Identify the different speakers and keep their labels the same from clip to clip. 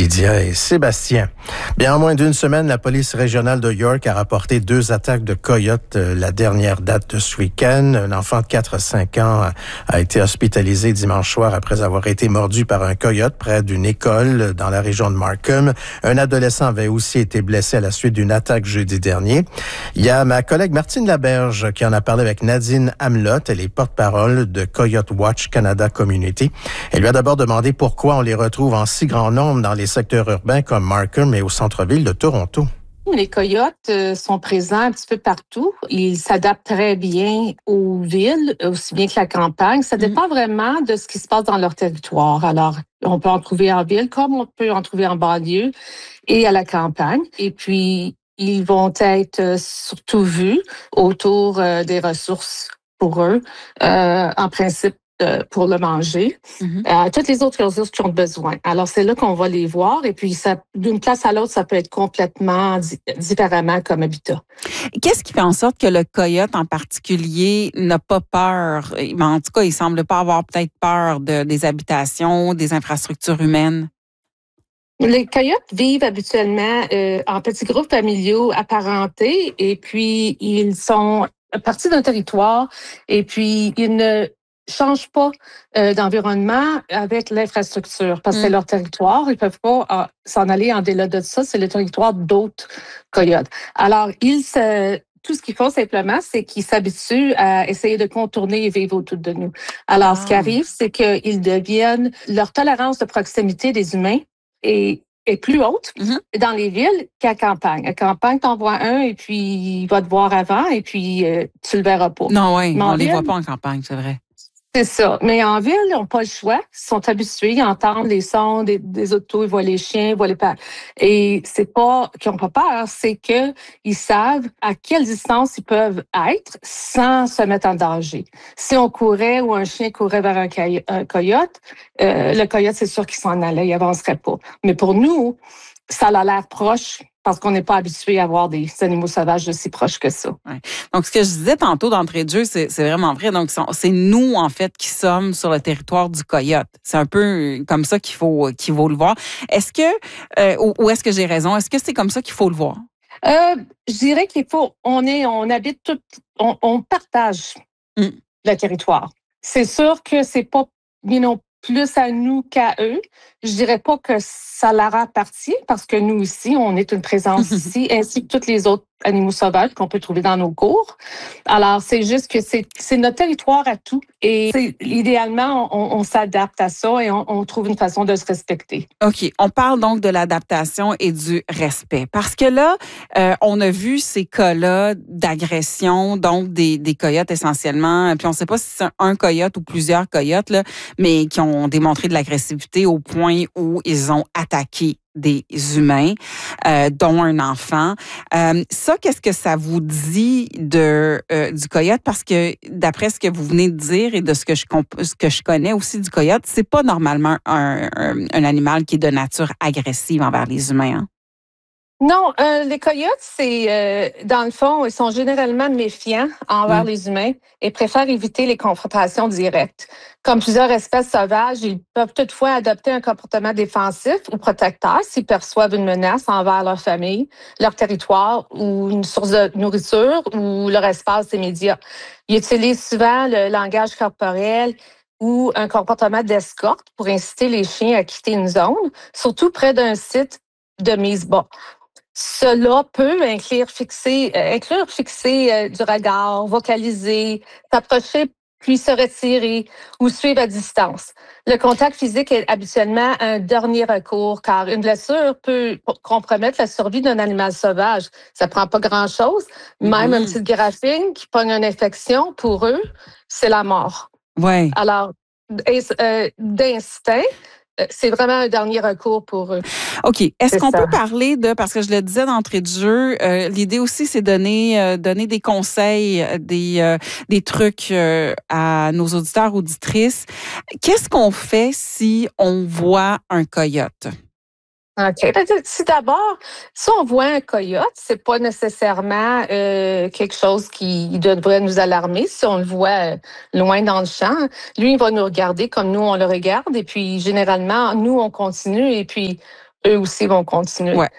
Speaker 1: Lydia et Sébastien. Bien, en moins d'une semaine, la police régionale de York a rapporté 2 attaques de coyotes. La dernière date de ce week-end. Un enfant de 4-5 ans a été hospitalisé dimanche soir après avoir été mordu par un coyote près d'une école dans la région de Markham. Un adolescent avait aussi été blessé à la suite d'une attaque jeudi dernier. Il y a ma collègue Martine Laberge qui en a parlé avec Nadine Amelot. Elle est porte-parole de Coyote Watch Canada Community. Elle lui a d'abord demandé pourquoi on les retrouve en si grand nombre dans les secteurs urbains comme Markham et au centre-ville de Toronto.
Speaker 2: Les coyotes sont présents un petit peu partout. Ils s'adaptent très bien aux villes, aussi bien que la campagne. Ça dépend vraiment de ce qui se passe dans leur territoire. Alors, on peut en trouver en ville comme on peut en trouver en banlieue et à la campagne. Et puis, ils vont être surtout vus autour des ressources pour eux. En principe, pour le manger, toutes les autres ressources qui ont besoin. Alors, c'est là qu'on va les voir. Et puis, ça, d'une place à l'autre, ça peut être complètement différemment comme habitat.
Speaker 3: Qu'est-ce qui fait en sorte que le coyote en particulier n'a pas peur? En tout cas, il semble pas avoir peut-être peur des habitations, des infrastructures humaines.
Speaker 2: Les coyotes vivent habituellement en petits groupes familiaux apparentés et puis ils sont partis d'un territoire et puis ils ne changent pas d'environnement avec l'infrastructure parce que c'est leur territoire. Ils peuvent pas s'en aller en delà de ça. C'est le territoire d'autres coyotes. Alors, tout ce qu'ils font simplement, c'est qu'ils s'habituent à essayer de contourner et vivre autour de nous. Alors, ce qui arrive, c'est qu'ils deviennent, leur tolérance de proximité des humains est plus haute dans les villes qu'à campagne. À campagne, t'en vois un et puis il va te voir avant et puis tu le verras pas.
Speaker 3: Non, oui, on les voit pas en campagne, c'est vrai.
Speaker 2: C'est ça. Mais en ville, ils n'ont pas le choix. Ils sont habitués, ils entendent les sons des autos, ils voient les chiens, ils voient les pattes. Et c'est pas qu'ils n'ont pas peur, c'est qu'ils savent à quelle distance ils peuvent être sans se mettre en danger. Si on courait ou un chien courait vers un coyote, le coyote, c'est sûr qu'il s'en allait, il avancerait pas. Mais pour nous, ça a l'air proche parce qu'on n'est pas habitué à voir des animaux sauvages de si proches que ça.
Speaker 3: Ouais. Donc, ce que je disais tantôt d'entrée de jeu, c'est vraiment vrai. Donc, c'est nous, en fait, qui sommes sur le territoire du coyote. C'est un peu comme ça qu'il faut le voir. Est-ce que, ou est-ce que j'ai raison? Est-ce que c'est comme ça qu'il faut le voir?
Speaker 2: Je dirais qu'il faut, on habite tout, on partage le territoire. C'est sûr que c'est pas, plus à nous qu'à eux. Je dirais pas que ça leur appartient parce que nous ici, on est une présence ici, ainsi que tous les autres animaux sauvages qu'on peut trouver dans nos cours. Alors, c'est juste que c'est notre territoire à tout. Et idéalement, on s'adapte à ça et on trouve une façon de se respecter.
Speaker 3: OK. On parle donc de l'adaptation et du respect. Parce que là, on a vu ces cas-là d'agression, donc des coyotes essentiellement. Puis on ne sait pas si c'est un coyote ou plusieurs coyotes, là, mais qui ont démontré de l'agressivité au point où ils ont attaqué des humains, dont un enfant. Ça, qu'est-ce que ça vous dit du coyote? Parce que d'après ce que vous venez de dire et de ce que je connais aussi du coyote, c'est pas normalement un animal qui est de nature agressive envers les humains. Hein?
Speaker 2: Non, les coyotes, c'est dans le fond, ils sont généralement méfiants envers les humains et préfèrent éviter les confrontations directes. Comme plusieurs espèces sauvages, ils peuvent toutefois adopter un comportement défensif ou protecteur s'ils perçoivent une menace envers leur famille, leur territoire ou une source de nourriture ou leur espace immédiat. Ils utilisent souvent le langage corporel ou un comportement d'escorte pour inciter les chiens à quitter une zone, surtout près d'un site de mise bas. Cela peut inclure fixer du regard, vocaliser, s'approcher puis se retirer ou suivre à distance. Le contact physique est habituellement un dernier recours car une blessure peut compromettre la survie d'un animal sauvage. Ça prend pas grand-chose. Même une petite graphine qui pogne une infection, pour eux, c'est la mort.
Speaker 3: Ouais.
Speaker 2: Alors, d'instinct, c'est vraiment un dernier recours pour eux.
Speaker 3: OK. Est-ce qu'on peut parler parce que je le disais d'entrée de jeu, l'idée aussi, c'est donner des conseils, des trucs à nos auditeurs, auditrices. Qu'est-ce qu'on fait si on voit un coyote?
Speaker 2: OK. Si d'abord, si on voit un coyote, c'est pas nécessairement quelque chose qui devrait nous alarmer. Si on le voit loin dans le champ, lui, il va nous regarder comme nous, on le regarde. Et puis, généralement, nous, on continue et puis eux aussi vont continuer.
Speaker 3: Ouais.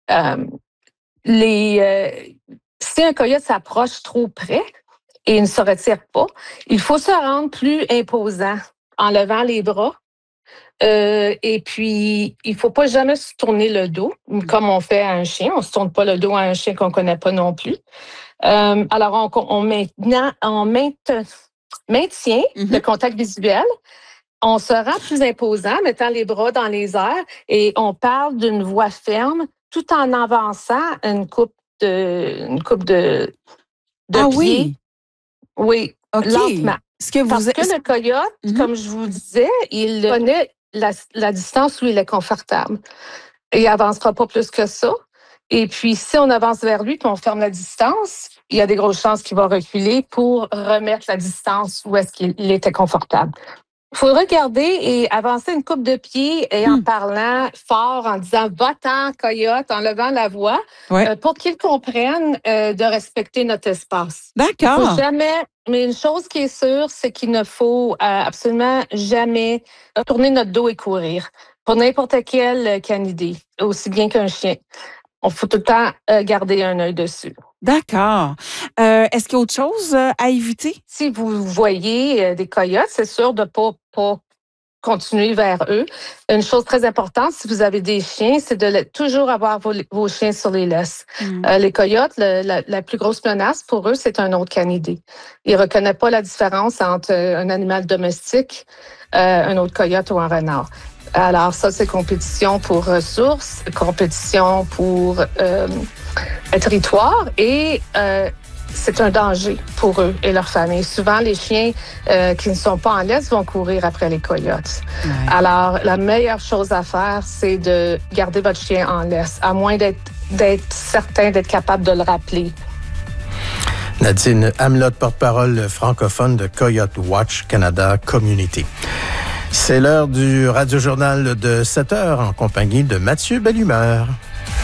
Speaker 2: Si un coyote s'approche trop près et ne se retire pas, il faut se rendre plus imposant en levant les bras. Et puis, il faut pas jamais se tourner le dos, comme on fait à un chien. On se tourne pas le dos à un chien qu'on connaît pas non plus. Alors, on maintient le contact visuel. On se rend plus imposant, mettant les bras dans les airs, et on parle d'une voix ferme, tout en avançant une coupe de pieds.
Speaker 3: Oui?
Speaker 2: Oui,
Speaker 3: OK.
Speaker 2: lentement. Parce que le coyote, comme je vous disais, il connaît la distance où il est confortable. Il n'avancera pas plus que ça. Et puis, si on avance vers lui et on ferme la distance, il y a des grosses chances qu'il va reculer pour remettre la distance où est-ce qu'il était confortable. Il faut regarder et avancer une coupe de pieds et en parlant fort, en disant « va-t'en, coyote », en levant la voix, pour qu'ils comprennent de respecter notre espace.
Speaker 3: D'accord.
Speaker 2: Faut jamais, mais une chose qui est sûre, c'est qu'il ne faut absolument jamais tourner notre dos et courir. Pour n'importe quel canidé, aussi bien qu'un chien. On faut tout le temps garder un œil dessus.
Speaker 3: D'accord. Est-ce qu'il y a autre chose à éviter?
Speaker 2: Si vous voyez des coyotes, c'est sûr de pas continuer vers eux. Une chose très importante, si vous avez des chiens, c'est de toujours avoir vos chiens sur les laisses. Les coyotes, la plus grosse menace pour eux, c'est un autre canidé. Ils ne reconnaissent pas la différence entre un animal domestique, un autre coyote ou un renard. Alors ça, c'est compétition pour ressources, compétition pour territoire et c'est un danger pour eux et leur famille. Souvent, les chiens qui ne sont pas en laisse vont courir après les coyotes. Ouais. Alors, la meilleure chose à faire, c'est de garder votre chien en laisse, à moins d'être certain d'être capable de le rappeler.
Speaker 1: Nadine Amelot, porte-parole francophone de Coyote Watch Canada Community. C'est l'heure du Radio-Journal de 7 heures en compagnie de Mathieu Bellumeur.